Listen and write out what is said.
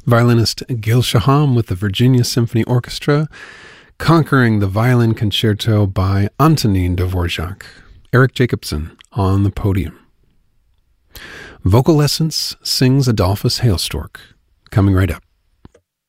Violinist Gil Shaham with the Virginia Symphony Orchestra, conquering the Violin Concerto by Antonin Dvorak. Eric Jacobson on the podium. Vocal Essence sings Adolphus Hailstork, coming right up.